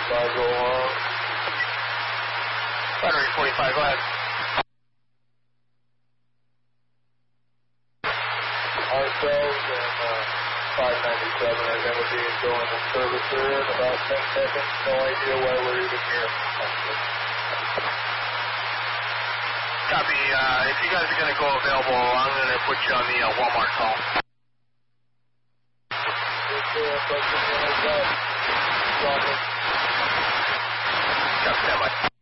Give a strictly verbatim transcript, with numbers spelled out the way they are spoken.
forty-five, go along. Battery forty-five, go ahead. Ourselves and uh, five ninety-seven are going to be going in service here in about ten seconds. No idea why we're even here. Copy. Uh, if you guys are going to go available, I'm going to put you on the uh, Walmart call. Copy, Copy, stand by.